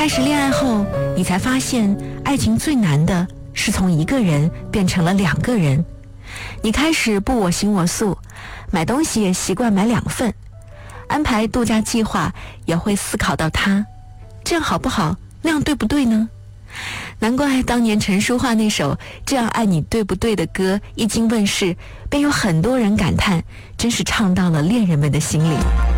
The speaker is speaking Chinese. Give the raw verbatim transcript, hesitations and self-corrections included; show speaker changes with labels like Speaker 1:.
Speaker 1: 开始恋爱后，你才发现爱情最难的是从一个人变成了两个人。你开始不我行我素，买东西也习惯买两份，安排度假计划也会思考到他，这样好不好，那样对不对呢？难怪当年陈淑桦那首《这样爱你对不对》的歌一经问世，便有很多人感叹，真是唱到了恋人们的心里。